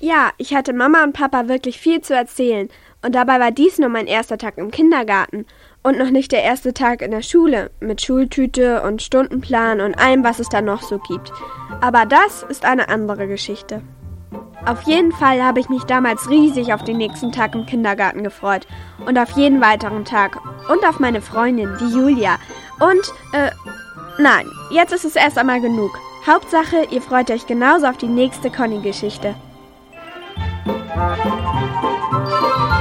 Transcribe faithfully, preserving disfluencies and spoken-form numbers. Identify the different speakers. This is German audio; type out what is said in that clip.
Speaker 1: Ja, ich hatte Mama und Papa wirklich viel zu erzählen. Und dabei war dies nur mein erster Tag im Kindergarten. Und noch nicht der erste Tag in der Schule, mit Schultüte und Stundenplan und allem, was es da noch so gibt. Aber das ist eine andere Geschichte. Auf jeden Fall habe ich mich damals riesig auf den nächsten Tag im Kindergarten gefreut. Und auf jeden weiteren Tag. Und auf meine Freundin, die Julia. Und, äh, nein, jetzt ist es erst einmal genug. Hauptsache, ihr freut euch genauso auf die nächste Conny-Geschichte.